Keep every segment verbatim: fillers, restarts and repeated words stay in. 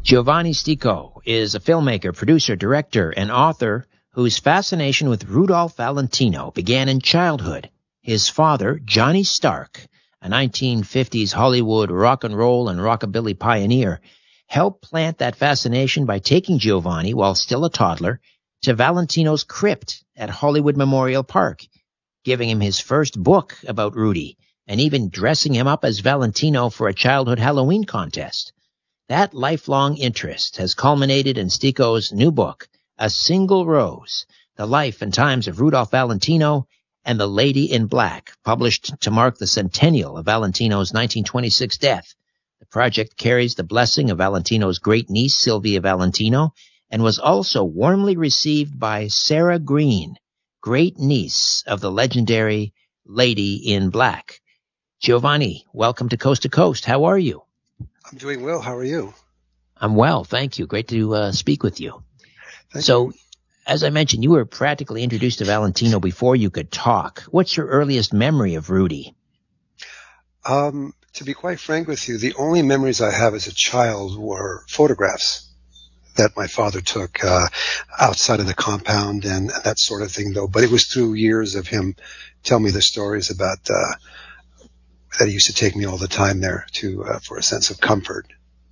Giovanni Stico is a filmmaker, producer, director, and author whose fascination with Rudolph Valentino began in childhood. His father, Johnny Stark, a nineteen fifties Hollywood rock and roll and rockabilly pioneer, helped plant that fascination by taking Giovanni, while still a toddler, to Valentino's crypt at Hollywood Memorial Park, giving him his first book about Rudy, and even dressing him up as Valentino for a childhood Halloween contest. That lifelong interest has culminated in Stico's new book, A Single Rose, The Life and Times of Rudolph Valentino and the Lady in Black, published to mark the centennial of Valentino's nineteen twenty-six death. The project carries the blessing of Valentino's great niece, Sylvia Valentino, and was also warmly received by Sarah Green, great niece of the legendary Lady in Black. Giovanni, welcome to Coast to Coast. How are you? I'm doing well. How are you? I'm well, thank you. Great to uh, speak with you. Thank so, you. As I mentioned, you were practically introduced to Valentino before you could talk. What's your earliest memory of Rudy? Um, to be quite frank with you, the only memories I have as a child were photographs that my father took uh, outside of the compound and that sort of thing, though. But it was through years of him telling me the stories about uh, that he used to take me all the time there to uh, for a sense of comfort.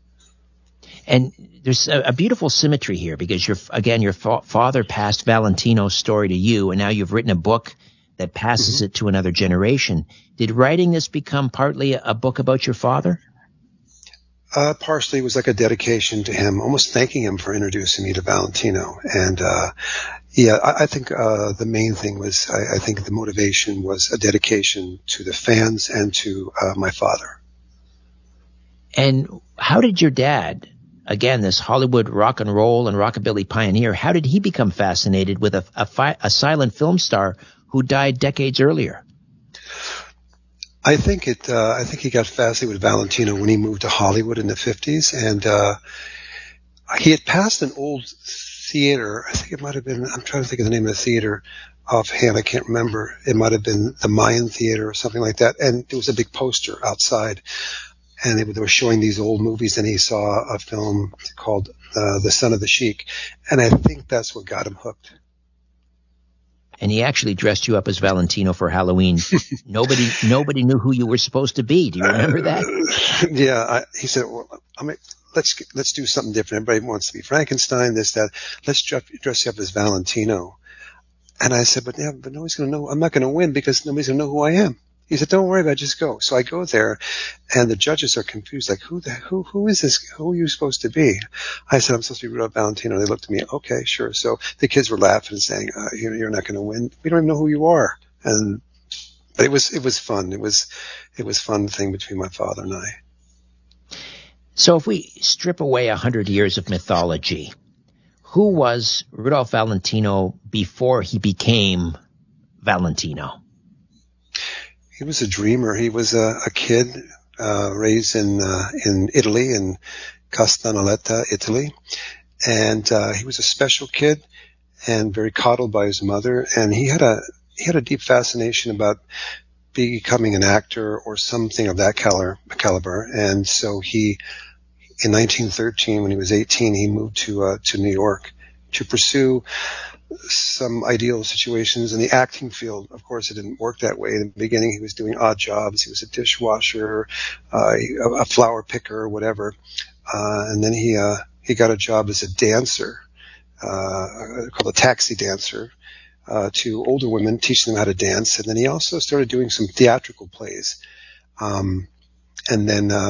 And there's a, a beautiful symmetry here because, your, again, your fa- father passed Valentino's story to you, and now you've written a book that passes mm-hmm. it to another generation. Did writing this become partly a, a book about your father? Uh, partially, it was like a dedication to him, almost thanking him for introducing me to Valentino. And uh, yeah, I, I think uh, the main thing was, I, I think the motivation was a dedication to the fans and to uh, my father. And how did your dad, again, this Hollywood rock and roll and rockabilly pioneer, how did he become fascinated with a, a, fi- a silent film star who died decades earlier? I think it. Uh, I think he got fascinated with Valentino when he moved to Hollywood in the fifties, and uh, he had passed an old theater. I think it might have been. I'm trying to think of the name of the theater offhand. I can't remember. It might have been the Mayan Theater or something like that. And there was a big poster outside, and they, they were showing these old movies. And he saw a film called uh, The Son of the Sheik, and I think that's what got him hooked. And he actually dressed you up as Valentino for Halloween. nobody, nobody knew who you were supposed to be. Do you remember that? Uh, yeah, I, he said, "Well, I mean, let's let's do something different. Everybody wants to be Frankenstein, this, that. Let's dress, dress you up as Valentino." And I said, "But yeah, but nobody's going to know. I'm not going to win because nobody's going to know who I am." He said, "Don't worry about it. Just go." So I go there, and the judges are confused. Like, who the who who is this? Who are you supposed to be? I said, "I'm supposed to be Rudolph Valentino." They looked at me. Okay, sure. So the kids were laughing and saying, uh, "You're, you're not going to win. We don't even know who you are." And but it was it was fun. It was it was fun thing between my father and I. So if we strip away a hundred years of mythology, who was Rudolph Valentino before he became Valentino? He was a dreamer. He was a, a kid uh, raised in uh, in Italy, in Castellaneta, Italy, and uh, he was a special kid and very coddled by his mother. And he had a he had a deep fascination about becoming an actor or something of that caliber. caliber. And so he, in nineteen thirteen, when he was eighteen, he moved to uh, to New York to pursue some ideal situations in the acting field. Of course, it didn't work that way. In the beginning, he was doing odd jobs. He was a dishwasher, uh, a flower picker, whatever. Uh, and then he, uh, he got a job as a dancer, uh, called a taxi dancer, uh, to older women, teaching them how to dance. And then he also started doing some theatrical plays. Um, and then, uh,